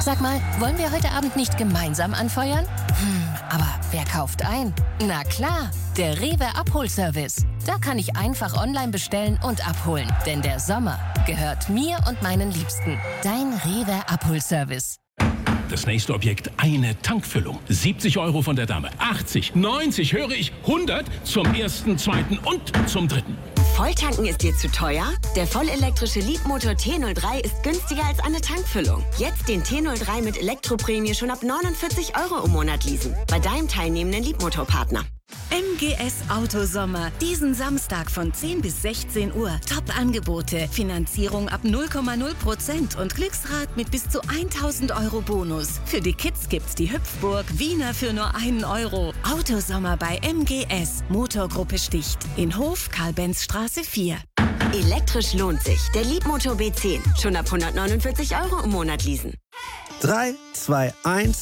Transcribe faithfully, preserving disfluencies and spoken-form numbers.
Sag mal, wollen wir heute Abend nicht gemeinsam anfeuern? Hm, aber wer kauft ein? Na klar, der Rewe Abholservice. Da kann ich einfach online bestellen und abholen. Denn der Sommer gehört mir und meinen Liebsten. Dein Rewe Abholservice. Das nächste Objekt, eine Tankfüllung. siebzig Euro von der Dame. achtzig, neunzig, höre ich, hundert zum ersten, zweiten und zum dritten. Volltanken ist dir zu teuer? Der vollelektrische Leapmotor T null drei ist günstiger als eine Tankfüllung. Jetzt den T null drei mit Elektroprämie schon ab neunundvierzig Euro im Monat leasen. Bei deinem teilnehmenden Leapmotor-Partner. M G S Autosommer. Diesen Samstag von zehn bis sechzehn Uhr. Top-Angebote. Finanzierung ab null Komma null Prozent und Glücksrad mit bis zu tausend Euro Bonus. Für die Kids gibt's die Hüpfburg Wiener für nur einen Euro. Autosommer bei M G S. Motorgruppe Sticht. In Hof Karl-Benz-Straße vier. Elektrisch lohnt sich. Der Leapmotor B zehn. Schon ab hundertneunundvierzig Euro im Monat leasen. drei, zwei, eins